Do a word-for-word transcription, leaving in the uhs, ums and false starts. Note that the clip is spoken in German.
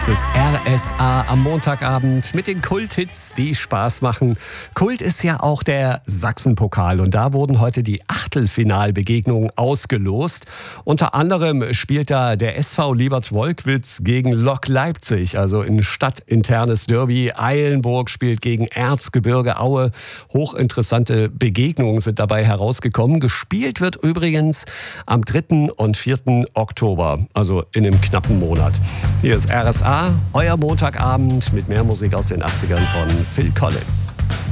Das ist R S A am Montagabend mit den Kult-Hits, die Spaß machen. Kult ist ja auch der Sachsenpokal und da wurden heute die Achtelfinalbegegnungen ausgelost. Unter anderem spielt da der S V Liebert-Wolkwitz gegen Lok Leipzig, also ein stadtinternes Derby. Eilenburg spielt gegen Erzgebirge Aue. Hochinteressante Begegnungen sind dabei herausgekommen. Gespielt wird übrigens am dritten und vierten Oktober, also in einem knappen Monat. Hier ist R S A, euer Montagabend mit mehr Musik aus den achtzigern von Phil Collins.